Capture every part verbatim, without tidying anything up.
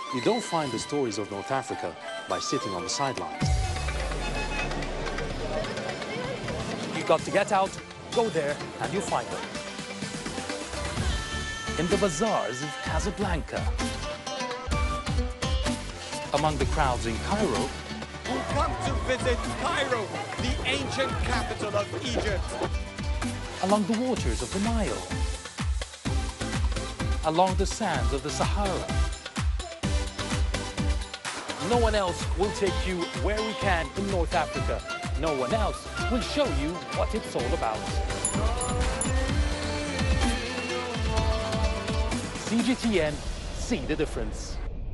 You don't find the stories of North Africa by sitting on the sidelines. You've got to get out, go there, and you'll find them. In the bazaars of Casablanca, among the crowds in Cairo, who come to visit Cairo, the ancient capital of Egypt. Along the waters of the Nile, along the sands of the Sahara. No one else will take you where we can in North Africa. No one else will show you what it's all about. C G T N, see the difference.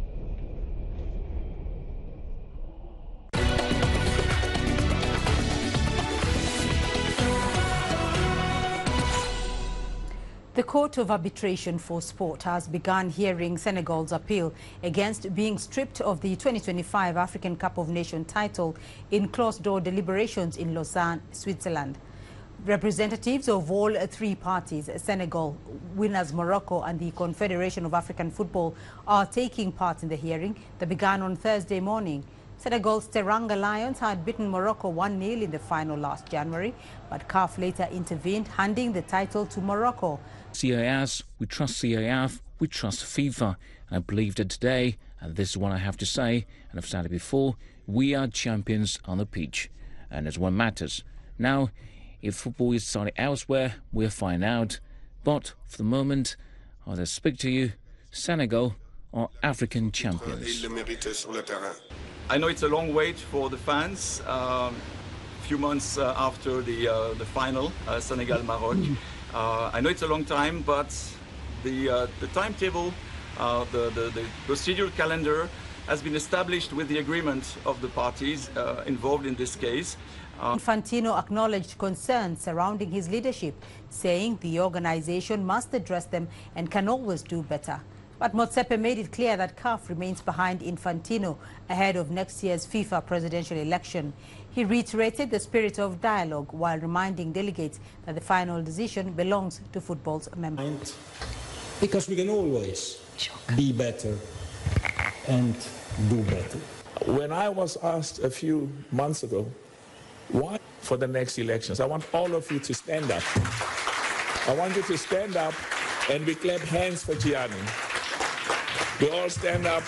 The Court of Arbitration for Sport has begun hearing Senegal's appeal against being stripped of the twenty twenty-five African Cup of Nations title in closed-door deliberations in Lausanne, Switzerland. Representatives of all three parties, Senegal, winners Morocco and the Confederation of African Football, are taking part in the hearing that began on Thursday morning. Senegal's Teranga Lions had beaten Morocco one nil in the final last January, but C A F later intervened, handing the title to Morocco. C A S, we trust C A F, we trust FIFA. And I believe that today, and this is what I have to say, and I've said it before, we are champions on the pitch, and that's what matters. Now, if football is starting elsewhere, we'll find out. But for the moment, as I speak to you, Senegal are African champions. I know it's a long wait for the fans. A um, few months uh, after the uh, the final, uh, Senegal-Maroc. Uh, I know it's a long time, but the uh, the timetable, uh, the, the the procedural calendar has been established with the agreement of the parties uh, involved in this case. Uh, Infantino acknowledged concerns surrounding his leadership, saying the organization must address them and can always do better. But Motsepe made it clear that C A F remains behind Infantino ahead of next year's FIFA presidential election. He reiterated the spirit of dialogue while reminding delegates that the final decision belongs to football's members. Because we can always be better and do better. When I was asked a few months ago, why for the next elections, I want all of you to stand up. I want you to stand up and we clap hands for Gianni. We all stand up.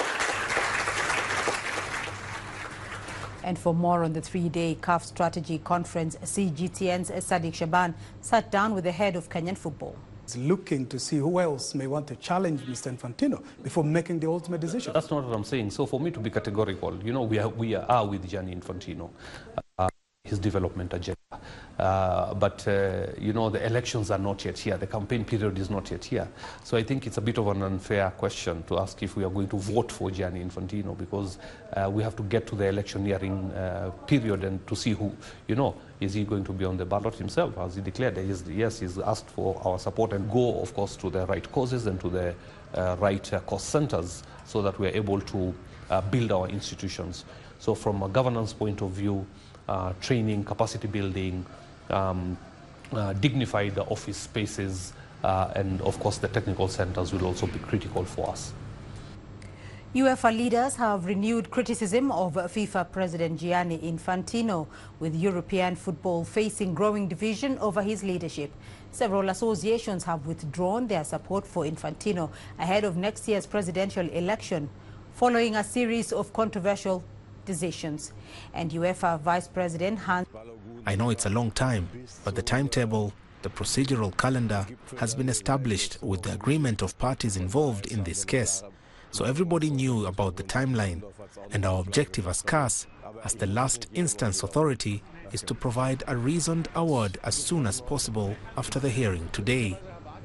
And for more on the three-day C A F strategy conference, C G T N's Sadiq Shaban sat down with the head of Kenyan football. It's looking to see who else may want to challenge Mister Infantino before making the ultimate decision. That's not what I'm saying. So for me to be categorical, you know, we are, we are with Gianni Infantino. Uh, his development agenda. Uh, but, uh, you know, the elections are not yet here. The campaign period is not yet here. So I think it's a bit of an unfair question to ask if we are going to vote for Gianni Infantino, because uh, we have to get to the electioneering uh, period and to see who, you know, is he going to be on the ballot himself, as he declared. He's, yes, he's asked for our support and go, of course, to the right causes and to the uh, right uh, cost centers so that we're able to uh, build our institutions. So from a governance point of view, Uh, training, capacity building, um, uh, dignified office spaces, uh, and of course the technical centers will also be critical for us. UEFA leaders have renewed criticism of FIFA President Gianni Infantino, with European football facing growing division over his leadership. Several associations have withdrawn their support for Infantino ahead of next year's presidential election, following a series of controversial decisions. And UEFA Vice President Hans... I know it's a long time, but the timetable, the procedural calendar has been established with the agreement of parties involved in this case. So everybody knew about the timeline, and our objective as C A S, as the last instance authority, is to provide a reasoned award as soon as possible after the hearing today.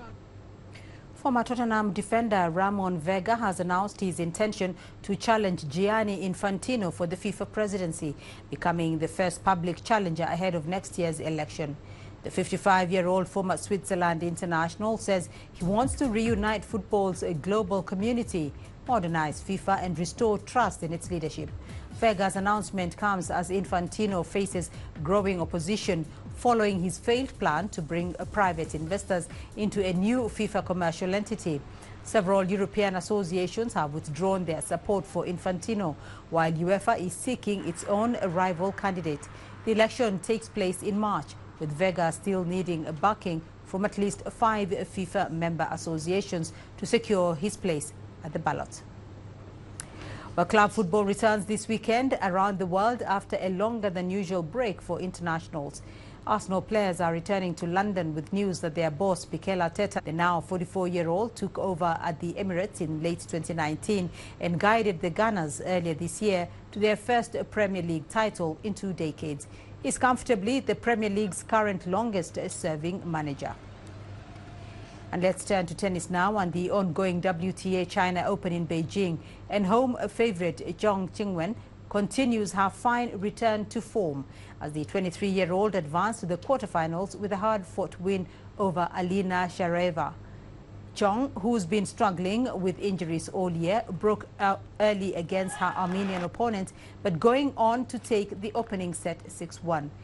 Former Tottenham defender Ramon Vega has announced his intention to challenge Gianni Infantino for the FIFA presidency, becoming the first public challenger ahead of next year's election. The fifty-five-year-old former Switzerland international says he wants to reunite football's global community, modernize FIFA and restore trust in its leadership. Vega's announcement comes as Infantino faces growing opposition following his failed plan to bring private investors into a new FIFA commercial entity. Several European associations have withdrawn their support for Infantino, while UEFA is seeking its own rival candidate. The election takes place in March, with Vega still needing a backing from at least five FIFA member associations to secure his place at the ballot. Well, club football returns this weekend around the world after a longer than usual break for internationals. Arsenal players are returning to London with news that their boss, Mikel Arteta, the now forty-four-year-old, took over at the Emirates in late twenty nineteen and guided the Gunners earlier this year to their first Premier League title in two decades. He's comfortably the Premier League's current longest-serving manager. And let's turn to tennis now and the ongoing W T A China Open in Beijing. And home favourite Zheng Qinwen continues her fine return to form as the twenty-three-year-old advanced to the quarterfinals with a hard-fought win over Alina Shareva. Zheng, who's been struggling with injuries all year, broke out early against her Armenian opponent, but going on to take the opening set six one.